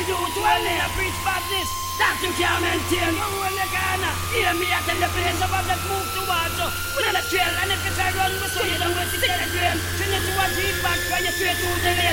you to a lay a preach badness that you can't maintain your own Ghana. Hear me, I tell the place about that move towards you. We don't trail, and if you try run, we show you the way to take the drain. Turn you to a deep back, when you straight to the lane.